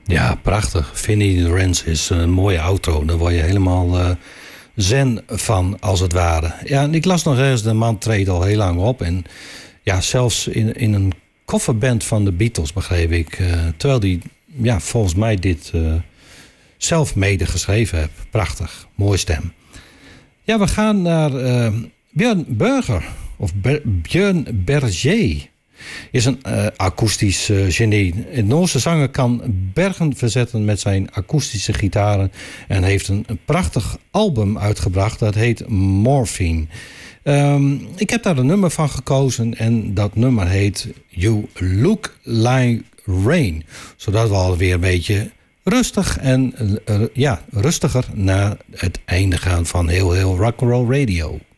Ja, prachtig. Vinnie Lorenz is een mooie auto. Daar word je helemaal zen van, als het ware. Ja, en ik las nog eens, de man treedt al heel lang op. En ja, zelfs in een coverband van de Beatles, begreep ik. Terwijl die, ja, volgens mij dit zelf mede geschreven heeft. Prachtig, mooie stem. Ja, we gaan naar Björn Burger. Of Björn Berger. Is een akoestisch genie. De Noorse zanger kan bergen verzetten met zijn akoestische gitaren. En heeft een prachtig album uitgebracht. Dat heet Morphine. Ik heb daar een nummer van gekozen. En dat nummer heet You Look Like Rain. Zodat we alweer een beetje rustig en rustiger naar het einde gaan van heel Rock'n'Roll Radio.